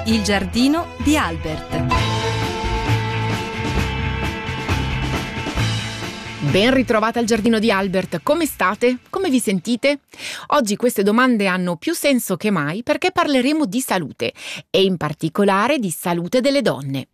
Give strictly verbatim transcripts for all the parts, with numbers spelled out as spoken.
Il giardino di Albert. Ben ritrovata al giardino di Albert, come state? Come vi sentite? Oggi queste domande hanno più senso che mai perché parleremo di salute e in particolare di salute delle donne.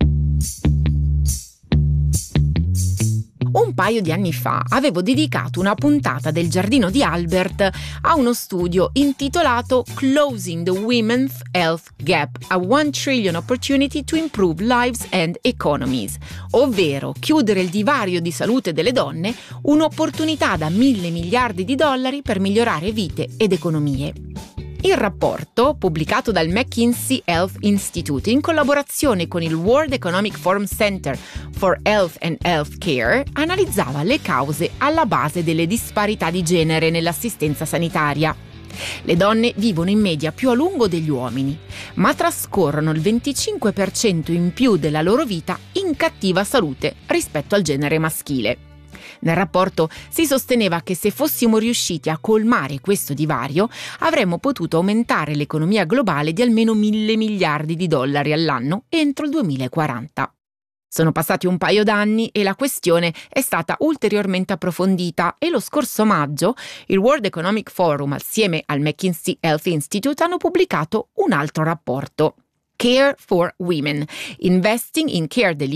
Un paio di anni fa avevo dedicato una puntata del giardino di Albert a uno studio intitolato Closing the Women's Health Gap, a one trillion opportunity to improve lives and economies, ovvero chiudere il divario di salute delle donne, un'opportunità da mille miliardi di dollari per migliorare vite ed economie. Il rapporto, pubblicato dal McKinsey Health Institute in collaborazione con il World Economic Forum Center for Health and Healthcare, analizzava le cause alla base delle disparità di genere nell'assistenza sanitaria. Le donne vivono in media più a lungo degli uomini, ma trascorrono il venticinque per cento in più della loro vita in cattiva salute rispetto al genere maschile. Nel rapporto si sosteneva che se fossimo riusciti a colmare questo divario, avremmo potuto aumentare l'economia globale di almeno mille miliardi di dollari all'anno entro il duemilaquaranta. Sono passati un paio d'anni e la questione è stata ulteriormente approfondita e lo scorso maggio il World Economic Forum assieme al McKinsey Health Institute hanno pubblicato un altro rapporto. Care for Women, Investing in Care Delivery